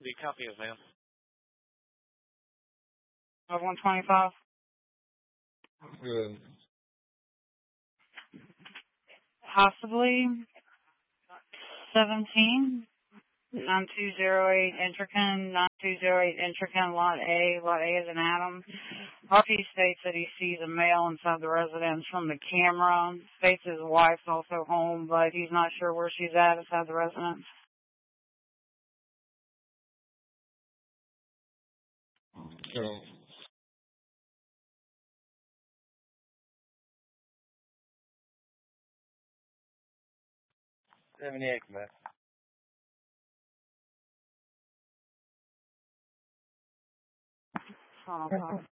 The copy of, ma'am. Of 125? Good. Possibly 17. 9208 Intrican, 9208 Intrican, Lot A. Lot A is an Adam. RP states that he sees a male inside the residence from the camera. States his wife's also home, but he's not sure where she's at inside the residence. So, 78, man. Oh,